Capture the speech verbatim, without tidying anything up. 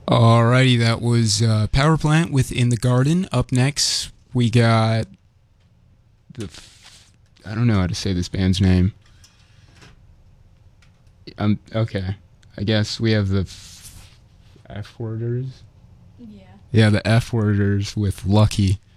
Alrighty, that was uh, Power Plant with In the Garden. Up next, we got the. F- I don't know how to say this band's name. Um. Okay, I guess we have the f- F worders. Yeah. Yeah, the F worders with Lucky.